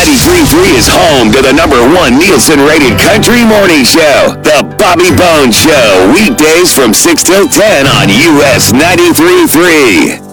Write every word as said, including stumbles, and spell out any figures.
ninety-three point three is home to the number one Nielsen-rated country morning show, The Bobby Bones Show, weekdays from six till ten on U S ninety-three point three.